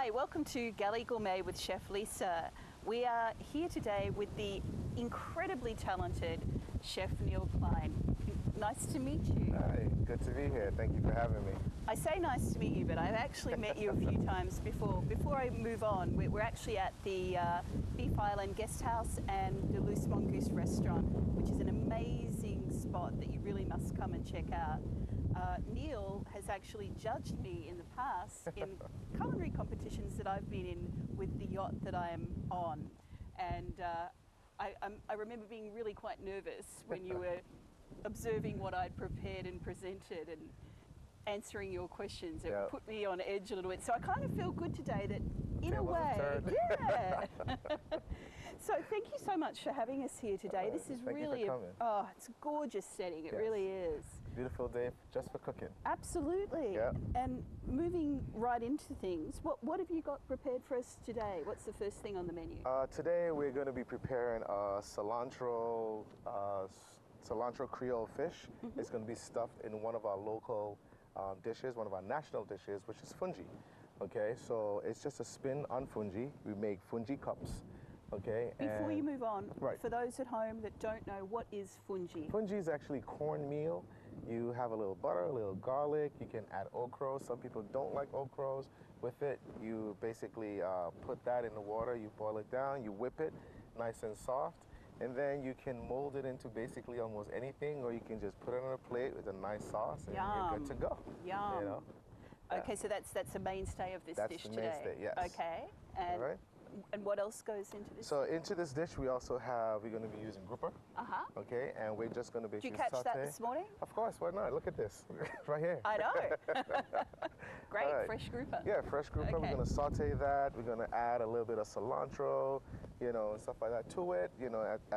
Hi, welcome to Galley Gourmet with Chef Lisa. We are here today with the incredibly talented Chef Neil Klein. Nice to meet you. Hi, good to be here. Thank you for having me. I say nice to meet you, but I've actually met you a few times before. Before I move on, we're actually at the Beef Island Guest House and the Loose Mongoose restaurant, which is an amazing spot that you really must come and check out. Neil has actually judged me in the past in culinary competitions that I've been in with the yacht that I am on. And I remember being really quite nervous when you were observing what I'd prepared and presented and answering your questions. It Yep. put me on edge a little bit. So I kind of feel good today that in a Tables have way, turned. yeah. So thank you so much for having us here today. This is Thank you for really, coming. oh, it's a gorgeous setting. It Yes. really is. Beautiful day just for cooking. Absolutely. Yeah. And moving right into things, what have you got prepared for us today? What's the first thing on the menu? Today we're going to be preparing cilantro Creole fish. It's going to be stuffed in one of our local dishes, one of our national dishes, which is fungi. Okay, so it's just a spin on fungi. We make fungi cups. Okay. Before you move on, Right. for those at home that don't know, what is fungi? Fungi is actually cornmeal. You have a little butter, a little garlic. You can add okra. Some people don't like okras with it. You basically put that in the water. You boil it down. You whip it nice and soft. And then you can mold it into basically almost anything, or you can just put it on a plate with a nice sauce and you're good to go. Yum. You know? Okay, so that's a mainstay of this That's dish the today. mainstay, yes. Okay. And, All right. and what else goes into this? So into this dish, we also have, we're going to be using grouper. Uh-huh. Okay, and we're just going to Did basically you catch saute. that this morning? Of course, why not? Look at this, right here. I know. Great, All right. fresh grouper. Yeah, fresh grouper. Okay. We're going to saute that. We're going to add a little bit of cilantro, you know, and stuff like that to it, you know, at